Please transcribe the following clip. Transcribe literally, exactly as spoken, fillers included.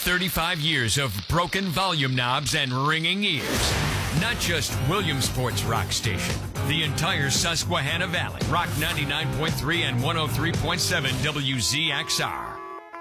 thirty-five years of broken volume knobs and ringing ears. Not just Williamsport's rock station. The entire Susquehanna Valley. Rock ninety-nine point three and one oh three point seven W Z X R.